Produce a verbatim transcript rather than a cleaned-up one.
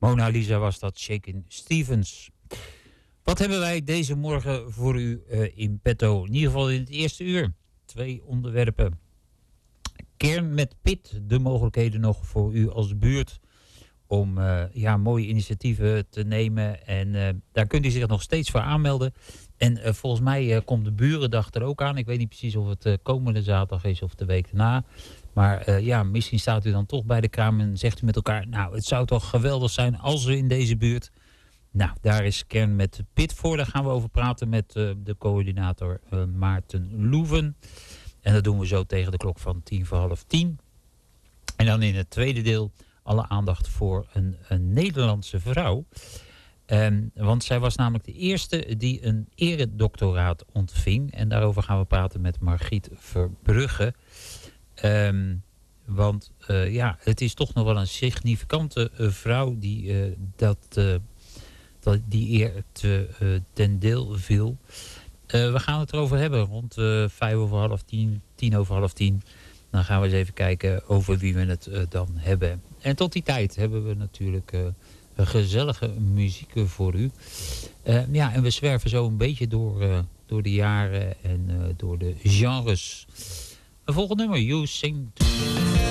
Mona Lisa was dat, Shakin' Stevens. Wat hebben wij deze morgen voor u uh, in petto? In ieder geval in het eerste uur. Twee onderwerpen. Kern met Pitt. De mogelijkheden nog voor u als buurt om uh, ja, mooie initiatieven te nemen. En uh, daar kunt u zich nog steeds voor aanmelden. En uh, volgens mij uh, komt de Burendag er ook aan. Ik weet niet precies of het uh, komende zaterdag is of de week daarna. Maar uh, ja, misschien staat u dan toch bij de kraam en zegt u met elkaar... nou, het zou toch geweldig zijn als we in deze buurt... Nou, daar is Kern met Pitt voor. Daar gaan we over praten met uh, de coördinator uh, Maarten Loeven. En dat doen we zo tegen de klok van tien voor half tien. En dan in het tweede deel alle aandacht voor een, een Nederlandse vrouw. Um, want zij was namelijk de eerste die een eredoctoraat ontving. En daarover gaan we praten met Margriet Verbrugge. Um, want uh, ja, het is toch nog wel een significante uh, vrouw die uh, dat... Uh, dat die eer te, uh, ten deel viel. Uh, we gaan het erover hebben rond uh, vijf over half tien, tien over half tien. Dan gaan we eens even kijken over wie we het uh, dan hebben. En tot die tijd hebben we natuurlijk uh, een gezellige muziek voor u. Uh, ja, en we zwerven zo een beetje door, uh, door de jaren en uh, door de genres. Een volgende nummer, You Sing to Me.